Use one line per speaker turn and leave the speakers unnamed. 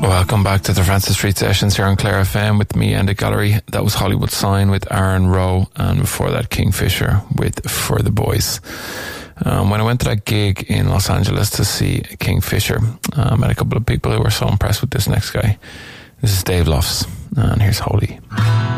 Welcome back to the Francis Street Sessions here on Clare FM with me and the gallery. That was Hollywood Sign with Aaron Rowe, and before that Kingfisher with For the Boys. When I went to that gig in Los Angeles to see Kingfisher, I met a couple of people who were so impressed with this next guy. This is Dave Luffs, and here's Holy.